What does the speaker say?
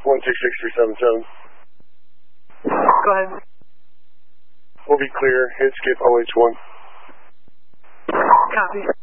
166377. Go ahead. We'll be clear. Hit skip OH1. Copy.